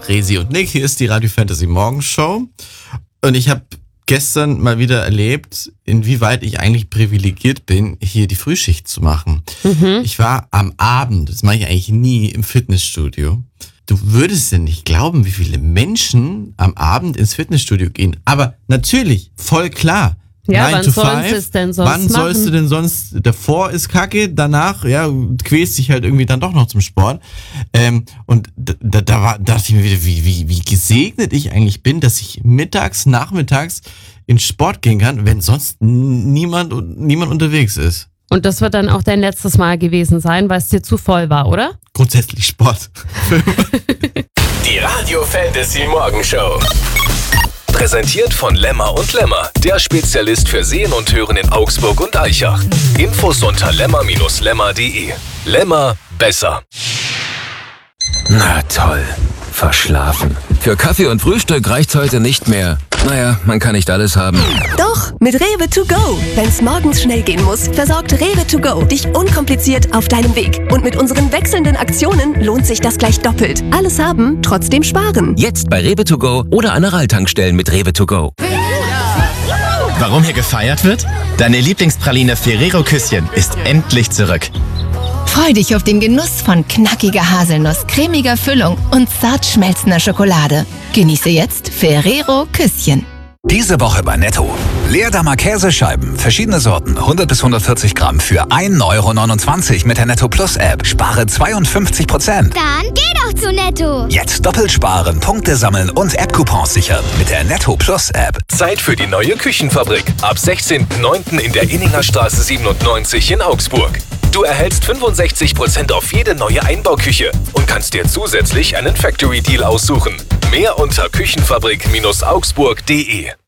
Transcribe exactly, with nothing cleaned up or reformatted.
Resi und Nick, hier ist die Radio Fantasy Morgenshow. Und ich habe gestern mal wieder erlebt, inwieweit ich eigentlich privilegiert bin, hier die Frühschicht zu machen. Mhm. Ich war am Abend, das mache ich eigentlich nie, im Fitnessstudio. Du würdest ja nicht glauben, wie viele Menschen am Abend ins Fitnessstudio gehen. Aber natürlich, voll klar. Ja, wann sollst du es denn sonst Wann machen? sollst du denn sonst, davor ist Kacke, danach, ja, quälst dich halt irgendwie dann doch noch zum Sport. Ähm, und da, da war, dachte ich mir wieder, wie, wie, wie gesegnet ich eigentlich bin, dass ich mittags, nachmittags in Sport gehen kann, wenn sonst niemand, niemand unterwegs ist. Und das wird dann auch dein letztes Mal gewesen sein, weil es dir zu voll war, oder? Grundsätzlich Sport. Die Radio Fantasy Morgenshow. Präsentiert von Lemmer und Lemmer, der Spezialist für Sehen und Hören in Augsburg und Aichach. Infos unter lemmer Bindestrich lemmer punkt de. Lemmer, besser. Na toll, verschlafen. Für Kaffee und Frühstück reicht's heute nicht mehr. Naja, man kann nicht alles haben. Doch, mit Rewe to go. Wenn's morgens schnell gehen muss, versorgt Rewe to go dich unkompliziert auf deinem Weg. Und mit unseren wechselnden Aktionen lohnt sich das gleich doppelt. Alles haben, trotzdem sparen. Jetzt bei Rewe to go oder an der Ralltankstellen mit Rewe to go. Warum hier gefeiert wird? Deine Lieblingspraline Ferrero Küsschen ist endlich zurück. Freu dich auf den Genuss von knackiger Haselnuss, cremiger Füllung und zart schmelzender Schokolade. Genieße jetzt Ferrero Küsschen. Diese Woche bei Netto. Leerdammer Käsescheiben, verschiedene Sorten, hundert bis hundertvierzig Gramm für ein Euro neunundzwanzig mit der Netto Plus App. Spare zweiundfünfzig Prozent. Dann geh doch zu Netto. Jetzt doppelt sparen, Punkte sammeln und App-Coupons sichern mit der Netto Plus App. Zeit für die neue Küchenfabrik. Ab sechzehnten neunten in der Inninger Straße siebenundneunzig in Augsburg. Du erhältst fünfundsechzig Prozent auf jede neue Einbauküche und kannst dir zusätzlich einen Factory Deal aussuchen. Mehr unter küchenfabrik Bindestrich augsburg punkt de.